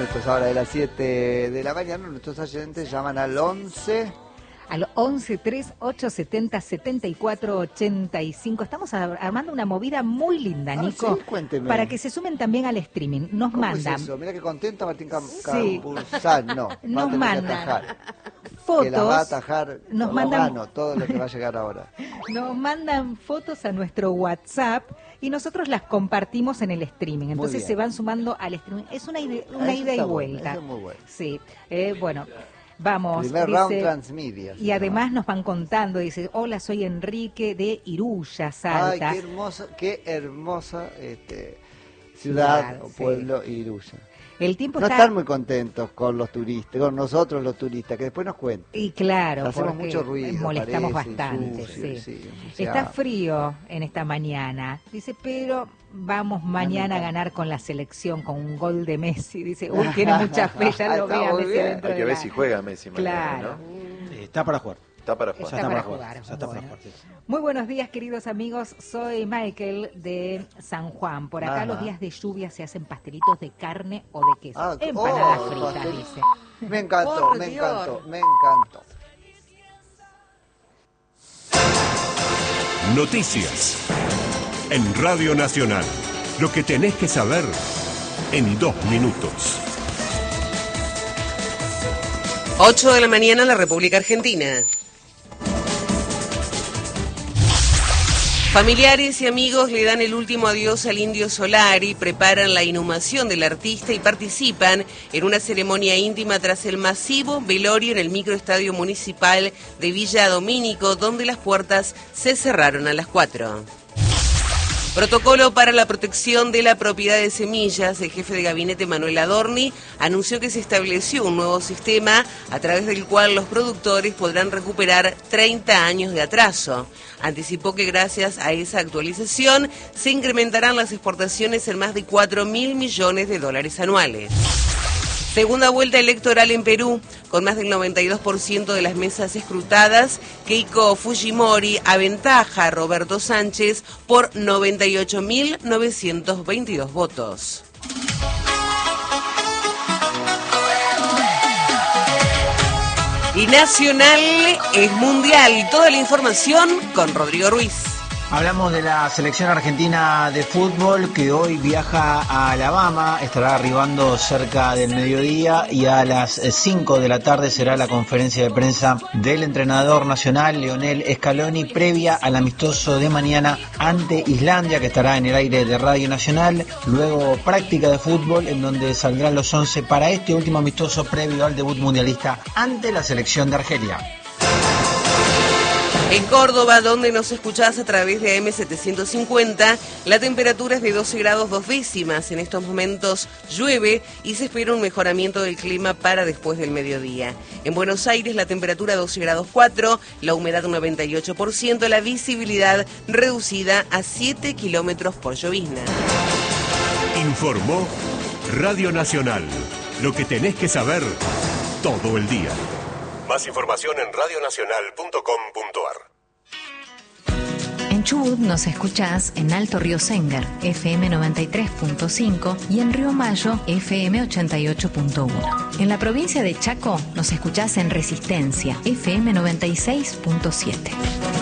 minutos ahora de las 7 de la mañana. Nuestros oyentes llaman al 11... Al 11 3870 7485. Estamos armando una movida muy linda, Nico. Sí, cuénteme. Para que se sumen también al streaming. Nos ¿Cómo mandan. es eso? Mira qué contenta Martín Sí. Campuzano. Nos mandan fotos. Que la va a fotos. atajar Nos con mandan la mano todo lo que va a llegar ahora. Nos mandan fotos a nuestro WhatsApp y nosotros las compartimos en el streaming. Entonces se van sumando al streaming. Es una ida y vuelta. Eso es muy bueno. Sí. Bueno. Vamos, primer round Transmedia. Y además nos van contando, dice, hola, soy Enrique de Iruya, Salta. Ay, qué hermosa ciudad o pueblo, sí. Iruya. El tiempo no están muy contentos con los turistas, con nosotros los turistas, que después nos cuentan. Y claro, hacemos mucho ruido, molestamos bastante. Sucio, sí. Está frío en esta mañana, dice, pero vamos mañana a ganar con la selección, con un gol de Messi. Dice, uy, tiene mucha fe, ya lo ve a Messi adentro. Hay que ver si juega Messi mañana, claro. ¿no? Está para jugar. Está para jugar. Está para jugar. Sí. Muy buenos días, queridos amigos. Soy Michael de San Juan. Por acá los días de lluvia se hacen pastelitos de carne o de queso. Empanadas fritas, dice. Me encantó, me encantó. Noticias en Radio Nacional. Lo que tenés que saber en 2 minutos. 8 de la mañana en la República Argentina. Familiares y amigos le dan el último adiós al Indio Solari, preparan la inhumación del artista y participan en una ceremonia íntima tras el masivo velorio en el microestadio municipal de Villa Domínico, donde las puertas se cerraron a las 4. Protocolo para la protección de la propiedad de semillas. El jefe de gabinete Manuel Adorni anunció que se estableció un nuevo sistema a través del cual los productores podrán recuperar 30 años de atraso. Anticipó que gracias a esa actualización se incrementarán las exportaciones en más de 4.000 millones de dólares anuales. Segunda vuelta electoral en Perú, con más del 92% de las mesas escrutadas, Keiko Fujimori aventaja a Roberto Sánchez por 98.922 votos. Y Nacional es mundial. Toda la información con Rodrigo Ruiz. Hablamos de la selección argentina de fútbol que hoy viaja a Alabama, estará arribando cerca del mediodía y a las 5 de la tarde será la conferencia de prensa del entrenador nacional Lionel Scaloni previa al amistoso de mañana ante Islandia que estará en el aire de Radio Nacional, luego práctica de fútbol en donde saldrán los 11 para este último amistoso previo al debut mundialista ante la selección de Argelia. En Córdoba, donde nos escuchás a través de AM750, la temperatura es de 12 grados 2 décimas. En estos momentos llueve y se espera un mejoramiento del clima para después del mediodía. En Buenos Aires, la temperatura 12 grados 4, la humedad un 98%, la visibilidad reducida a 7 kilómetros por llovizna. Informó Radio Nacional. Lo que tenés que saber todo el día. Más información en radionacional.com.ar. En Chubut nos escuchás en Alto Río Séngar, FM 93.5 y en Río Mayo, FM 88.1. En la provincia de Chaco nos escuchás en Resistencia, FM 96.7.